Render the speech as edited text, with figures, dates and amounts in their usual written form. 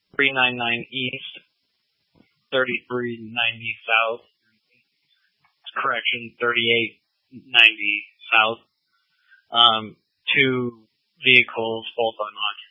399 East, 3390 South. Correction, 3890 South. 2 vehicles, both unoccupied.